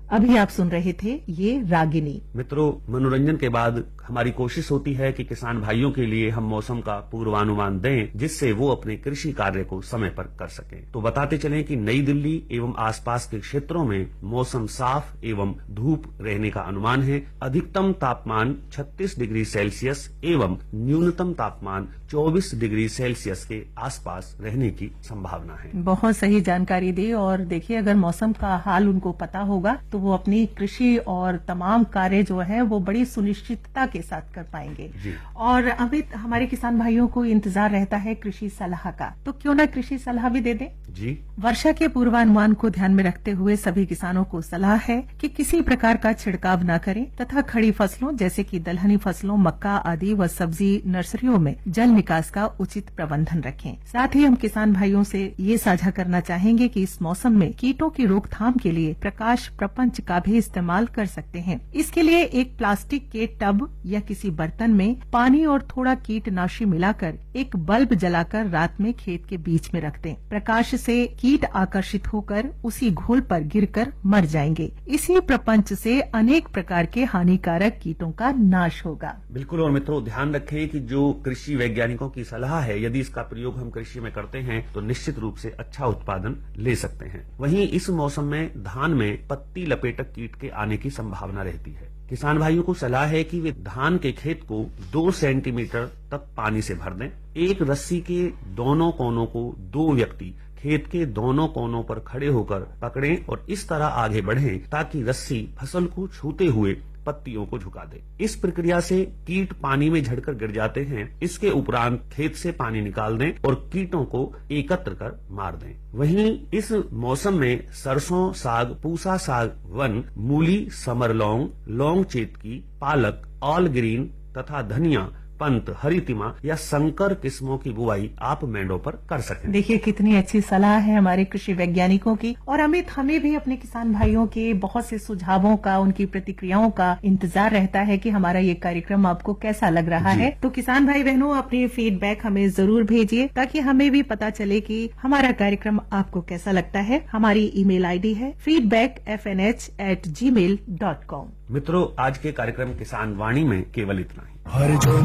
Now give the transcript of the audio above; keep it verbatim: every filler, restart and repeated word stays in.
अभी आप सुन रहे थे ये रागिनी। मित्रों, मनोरंजन के बाद हमारी कोशिश होती है कि किसान भाइयों के लिए हम मौसम का पूर्वानुमान दें, जिससे वो अपने कृषि कार्य को समय पर कर सकें। तो बताते चलें कि नई दिल्ली एवं आसपास के क्षेत्रों में मौसम साफ एवं धूप रहने का अनुमान है। अधिकतम तापमान छत्तीस डिग्री सेल्सियस एवं न्यूनतम तापमान चौबीस डिग्री सेल्सियस के आसपास रहने की संभावना है। बहुत सही जानकारी दी। और देखिए, अगर मौसम का हाल उनको पता होगा तो वो अपनी कृषि और तमाम कार्य जो है वो बड़ी सुनिश्चितता के साथ कर पाएंगे। और अमित, हमारे किसान भाइयों को इंतजार रहता है कृषि सलाह का, तो क्यों ना कृषि सलाह भी दे दें। जी, वर्षा के पूर्वानुमान को ध्यान में रखते हुए सभी किसानों को सलाह है कि किसी प्रकार का छिड़काव न करें तथा खड़ी फसलों जैसे कि दलहनी फसलों, मक्का आदि व सब्जी नर्सरियों में जल निकास का उचित प्रबंधन रखें। साथ ही हम किसान भाइयों से ये साझा करना चाहेंगे कि इस मौसम में कीटों की रोकथाम के लिए प्रकाश प्रपंच का भी इस्तेमाल कर सकते हैं। इसके लिए एक प्लास्टिक के टब या किसी बर्तन में पानी और थोड़ा कीटनाशी मिलाकर एक बल्ब जलाकर रात में खेत के बीच में रख दें। प्रकाश से कीट आकर्षित होकर उसी घोल पर गिरकर मर जाएंगे। इसी प्रपंच से अनेक प्रकार के हानिकारक कीटों का नाश होगा। बिल्कुल। और मित्रों, ध्यान रखें कि जो कृषि वैज्ञानिकों की सलाह है, यदि इसका प्रयोग हम कृषि में करते हैं तो निश्चित रूप से अच्छा उत्पादन ले सकते हैं। वहीं इस मौसम में धान में पत्ती लपेटक कीट के आने की संभावना रहती है। किसान भाइयों को सलाह है कि वे धान के खेत को दो सेंटीमीटर तक पानी से भर दें। एक रस्सी के दोनों कोनों को दो व्यक्ति खेत के दोनों कोनों पर खड़े होकर पकड़ें और इस तरह आगे बढ़ें ताकि रस्सी फसल को छूते हुए पत्तियों को झुका दे। इस प्रक्रिया से कीट पानी में झड़कर गिर जाते हैं। इसके उपरांत खेत से पानी निकाल दें और कीटों को एकत्र कर मार दें। वहीं इस मौसम में सरसों, साग, पूसा साग, वन, मूली, समर लौंग, लौंग चेतकी, पालक, ऑल ग्रीन तथा धनिया, पंत, हरितिमा या संकर किस्मों की बुआई आप मेंढों पर कर सकते हैं। देखिए, कितनी अच्छी सलाह है हमारे कृषि वैज्ञानिकों की। और अमित, हमें भी अपने किसान भाइयों के बहुत से सुझावों का, उनकी प्रतिक्रियाओं का इंतजार रहता है कि हमारा ये कार्यक्रम आपको कैसा लग रहा है। तो किसान भाई बहनों, अपनी फीडबैक हमें जरूर भेजिए ताकि हमें भी पता चले कि हमारा कार्यक्रम आपको कैसा लगता है। हमारी ईमेल आईडी है feedback F N H eight जी मेल डॉट कॉम। मित्रों, आज के कार्यक्रम किसान वाणी में केवल इतना ही। हर जो